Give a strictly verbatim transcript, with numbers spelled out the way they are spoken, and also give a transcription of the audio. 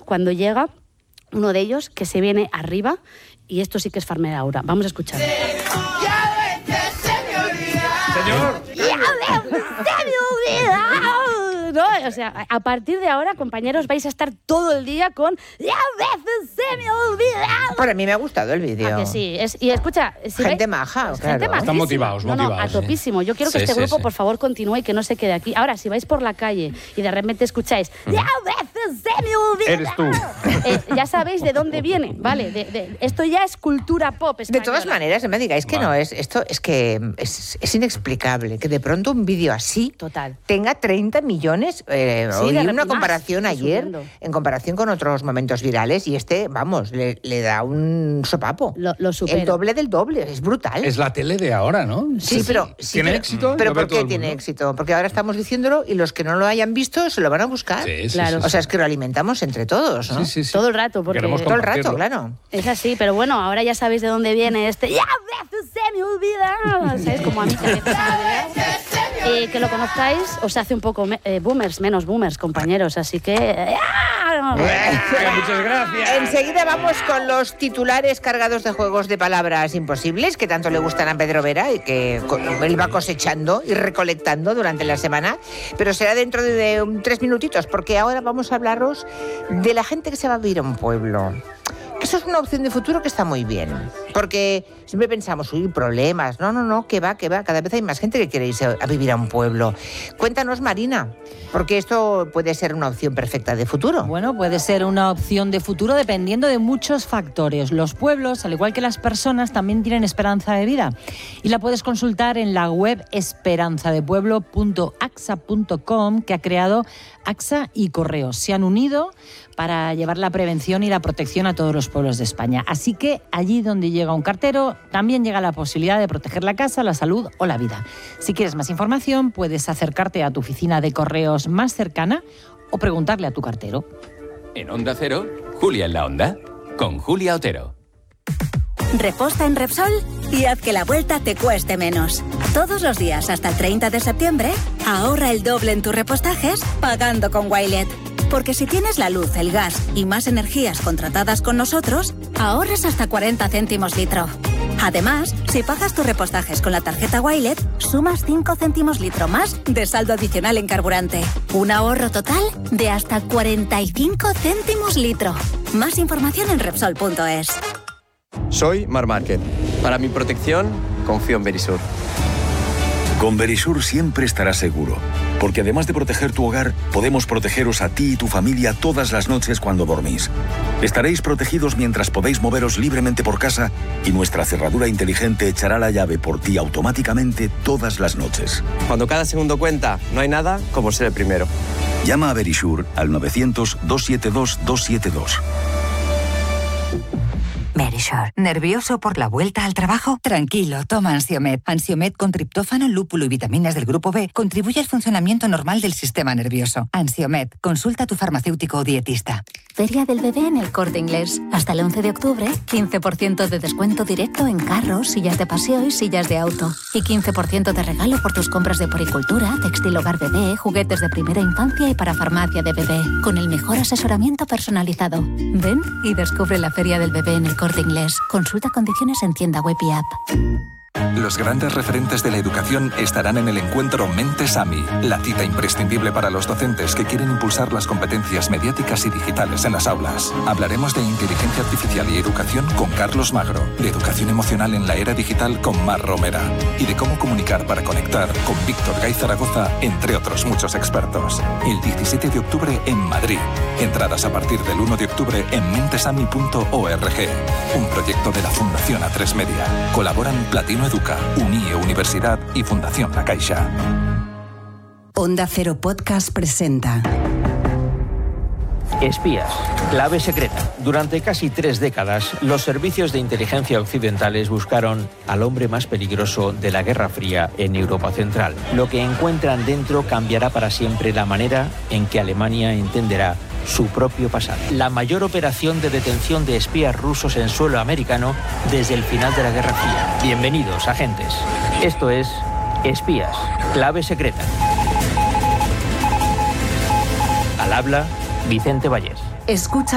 cuando llega uno de ellos que se viene arriba, y esto sí que es Farmer Aura. Vamos a escuchar. Señor. ¡Ya ves, se me olvida! ¿No? O sea, a partir de ahora, compañeros, vais a estar todo el día con ¡ya veces se me olvida! Para mí me ha gustado el vídeo. ¿A que sí? Es, y escucha... Si gente veis, maja, pues, claro. Gente Están motivados, no, motivados. No, a topísimo. Yo quiero que sí, este sí, grupo, sí. por favor, continúe y que no se quede aquí. Ahora, si vais por la calle y de repente escucháis uh-huh. ¡ya veces se me olvida! Eres tú. Eh, ya sabéis de dónde viene, ¿vale? De, de, esto ya es cultura pop española. De todas maneras, no me digáis que vale. no, es esto es que es, es inexplicable que de pronto un vídeo así Total. tenga treinta millones. Eh, Sí, oí de una más, comparación ayer, subiendo. en comparación con otros momentos virales, y este, vamos, le, le da un sopapo. Lo, lo supera. El doble del doble, es brutal. Es la tele de ahora, ¿no? Sí, sí, pero... Sí, ¿Tiene pero, éxito? ¿Pero Lo ve por todo qué el tiene mundo. éxito? Porque ahora estamos diciéndolo y los que no lo hayan visto se lo van a buscar. Sí, sí, Claro. sí, sí. O sea, es que lo alimentamos entre todos, ¿no? Sí, sí, sí. Todo el rato, porque... Queremos Todo el rato, compartirlo. claro. Es así, pero bueno, ahora ya sabéis de dónde viene este ¡ya veces se me olvida! ¿Sabes? Como a mí que a veces se me olvida. Eh, que lo conozcáis os hace un poco me- eh, boomers, menos boomers, compañeros, así que... Eh, ¡ah! Venga, muchas gracias. Enseguida vamos con los titulares cargados de juegos de palabras imposibles que tanto le gustan a Pedro Vera y que co- él va cosechando y recolectando durante la semana, pero será dentro de, de um, tres minutitos, porque ahora vamos a hablaros de la gente que se va a vivir a un pueblo. Eso es una opción de futuro que está muy bien, porque siempre pensamos, uy, problemas. No, no, no, que va, que va. Cada vez hay más gente que quiere irse a vivir a un pueblo. Cuéntanos, Marina, porque esto puede ser una opción perfecta de futuro. Bueno, puede ser una opción de futuro dependiendo de muchos factores. Los pueblos, al igual que las personas, también tienen esperanza de vida. Y la puedes consultar en la web esperanzadepueblo punto a x a punto com, que ha creado A X A y Correos. Se han unido para llevar la prevención y la protección a todos los pueblos de España. Así que allí donde llega un cartero, también llega la posibilidad de proteger la casa, la salud o la vida. Si quieres más información, puedes acercarte a tu oficina de correos más cercana o preguntarle a tu cartero. En Onda Cero, Julia en la Onda, con Julia Otero. Reposta en Repsol y haz que la vuelta te cueste menos. Todos los días hasta el treinta de septiembre, ahorra el doble en tus repostajes pagando con Wilet. Porque si tienes la luz, el gas y más energías contratadas con nosotros, ahorras hasta cuarenta céntimos litro. Además, si pagas tus repostajes con la tarjeta Wilet, sumas cinco céntimos litro más de saldo adicional en carburante. Un ahorro total de hasta cuarenta y cinco céntimos litro. Más información en Repsol punto es. Soy Mar Márquez. Para mi protección, confío en Verisur. Con Verisur siempre estarás seguro, porque además de proteger tu hogar, podemos protegeros a ti y tu familia todas las noches cuando dormís. Estaréis protegidos mientras podéis moveros libremente por casa y nuestra cerradura inteligente echará la llave por ti automáticamente todas las noches. Cuando cada segundo cuenta, no hay nada como ser el primero. Llama a Verisur al novecientos, doscientos setenta y dos, doscientos setenta y dos. Verisure. ¿Nervioso por la vuelta al trabajo? Tranquilo, toma Ansiomed. Ansiomed con triptófano, lúpulo y vitaminas del grupo B contribuye al funcionamiento normal del sistema nervioso. Ansiomed. Consulta a tu farmacéutico o dietista. Feria del Bebé en El Corte Inglés. Hasta el once de octubre, quince por ciento de descuento directo en carros, sillas de paseo y sillas de auto. Y quince por ciento de regalo por tus compras de poricultura, textil hogar bebé, juguetes de primera infancia y para farmacia de bebé. Con el mejor asesoramiento personalizado. Ven y descubre la Feria del Bebé en El Corte Inglés. Consulta condiciones en tienda web y app. Los grandes referentes de la educación estarán en el encuentro Mentes A M I, la cita imprescindible para los docentes que quieren impulsar las competencias mediáticas y digitales en las aulas. Hablaremos de inteligencia artificial y educación con Carlos Magro, de educación emocional en la era digital con Mar Romera y de cómo comunicar para conectar con Víctor Gay Zaragoza, entre otros muchos expertos. El diecisiete de octubre en Madrid. Entradas a partir del uno de octubre en mentesami punto org. Un proyecto de la Fundación A tres Media. Colaboran Platino Educa, Unie Universidad y Fundación La Caixa. Onda Cero Podcast presenta Espías, clave secreta. Durante casi tres décadas, los servicios de inteligencia occidentales buscaron al hombre más peligroso de la Guerra Fría en Europa Central. Lo que encuentran dentro cambiará para siempre la manera en que Alemania entenderá su propio pasado. La mayor operación de detención de espías rusos en suelo americano desde el final de la Guerra Fría. Bienvenidos, agentes. Esto es Espías, clave secreta. Al habla, Vicente Vallés. Escucha